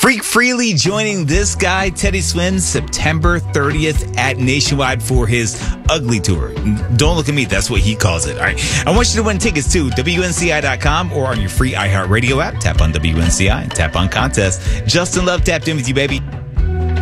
Freak Freely joining this guy, Teddy Swims, September 30th at Nationwide for his Ugly Tour. Don't look at me. That's what he calls it. All right. I want you to win tickets to WNCI.com or on your free iHeartRadio app. Tap on WNCI and tap on contest. Justin Love tapped in with you, baby.